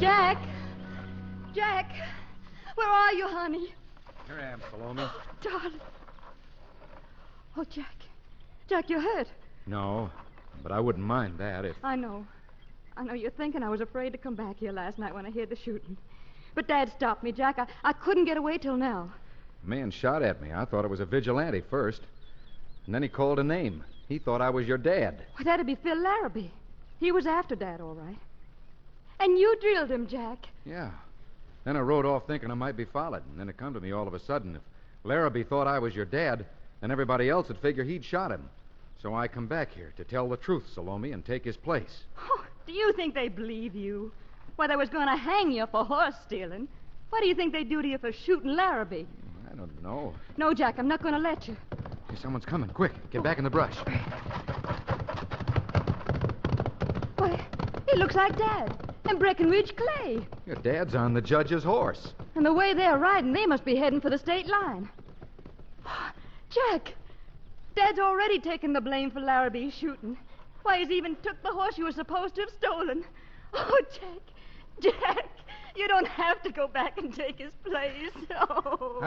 Jack! Jack! Where are you, honey? Here I am, Salome. Darling. Oh, Jack. Jack, you're hurt. No, but I wouldn't mind that if... I know. I know you're thinking I was afraid to come back here last night when I heard the shooting. But Dad stopped me, Jack. I couldn't get away till now. A man shot at me. I thought it was a vigilante first. And then he called a name. He thought I was your dad. Well, that'd be Phil Larrabee. He was after Dad, all right. And you drilled him, Jack. Yeah. Then I rode off thinking I might be followed. And then it come to me all of a sudden. If Larrabee thought I was your dad, then everybody else would figure he'd shot him. So I come back here to tell the truth, Salome, and take his place. Oh, do you think they believe you? Why, they was going to hang you for horse stealing. What do you think they'd do to you for shooting Larrabee? I don't know. No, Jack, I'm not going to let you. Hey, someone's coming. Quick, get back in the brush. Why, he looks like Dad. And Breckenridge Clay. Your dad's on the judge's horse. And the way they're riding, they must be heading for the state line. Jack, Dad's already taken the blame for Larrabee's shooting. Why, he's even took the horse you were supposed to have stolen. Oh, Jack, you don't have to go back and take his place. Oh.